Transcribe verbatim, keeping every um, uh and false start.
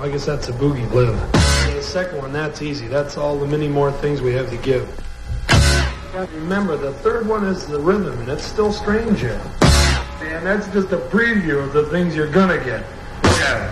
I guess that's a boogie live. And the second one, that's easy. That's all the many more things we have to give. Remember, the third one is the rhythm, and it's still strange yet. And that's just a preview of the things you're gonna get. Yeah.